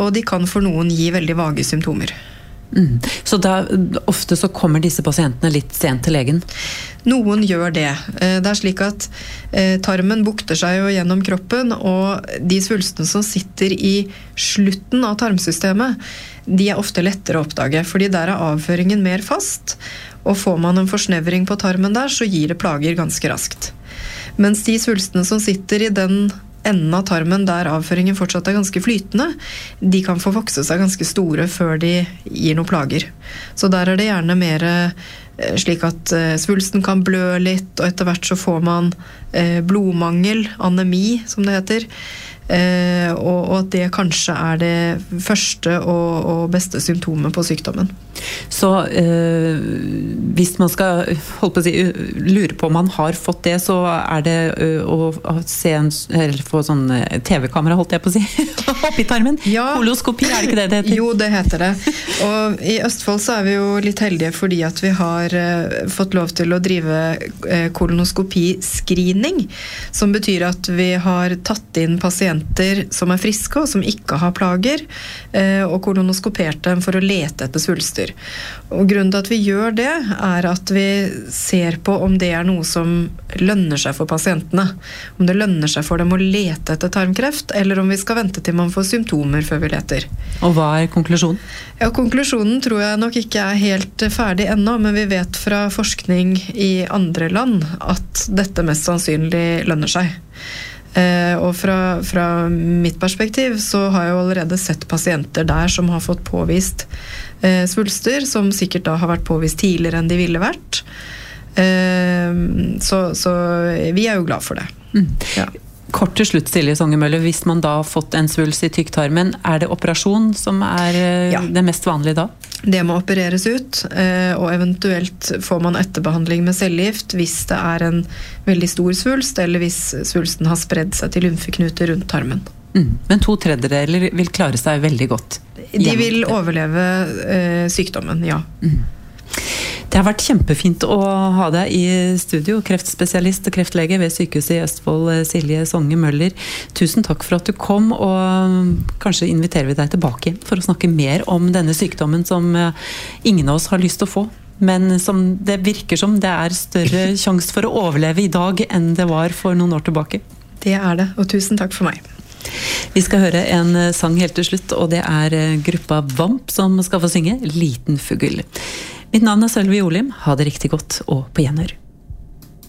og de kan for noen gi veldig vage symptomer. Så da, ofte så kommer disse pasientene litt sent til legen? Noen gjør det. Det slik at tarmen bukter seg jo gjennom kroppen, og de svulstene som sitter i slutten av tarmsystemet, de ofte lettere å oppdage, fordi der avføringen mer fast, og får man en forsnevring på tarmen der, så gir det plager ganske raskt. Mens de svulstene som sitter i den enden av tarmen der avføringen fortsatt ganske flytende, de kan få vokse seg ganske store før de gir noen plager. Så der det gjerne mer slik at svulsten kan blø litt, og etter hvert så får man blodmangel, anemi som det heter, og at det kanskje det første og beste symptomet på sykdommen. Så hvis man skal lure på om man har fått det, så det å se eller få sånn TV-kamera, holdt jeg på å si, oppi tarmen. Ja. Koloskopi, det ikke det det heter? Jo, det heter det. Og i Østfold så vi jo litt heldige fordi at vi har fått lov til å drive kolonoskopi-screening, som betyr at vi har tatt inn pasienter som friske og som ikke har plager, og kolonoskopert dem for å lete etter svulster. Og grunnen til at vi gjør det at vi ser på om det noe som lønner seg for pasientene. Om det lønner seg for dem å lete etter tarmkreft, eller om vi skal vente til man får symptomer før vi leter. Og hva konklusjonen? Ja, konklusjonen tror jeg nok ikke helt ferdig ennå, men vi vet fra forskning i andre land at dette mest sannsynlig lønner seg. Og fra mitt perspektiv så har jeg jo allerede sett pasienter der som har fått påvist svulster, som sikkert da har vært påvist tidligere enn de ville vært. Så vi jo glad for det. Ja. Kort til slutt, Silje Songemølle, hvis man da har fått en svulst i tykktarmen, det operasjon som det mest vanlige da? Det må opereres ut, og eventuelt får man etterbehandling med cellegift hvis det en veldig stor svulst, eller hvis svulsten har spredd seg til lymfeknuter rundt tarmen. Men 2/3 vil klare seg veldig godt? De vil overleve sykdommen, ja. Det har vært kjempefint å ha deg i studio, kreftspesialist og kreftlege ved Sykehuset i Østfold, Silje Songe Møller. Tusen takk for at du kom, og kanskje inviterer vi deg tilbake for å snakke mer om denne sykdommen som ingen av oss har lyst til å få, men som det virker som det større sjanse for å overleve i dag enn det var for noen år tilbake. Det det, og tusen takk for meg. Vi skal høre en sang helt til slutt, og det gruppa Vamp som skal få synge Liten fugl. Mitt navn Sølvi Olim. Ha det riktig godt og på gjenhør.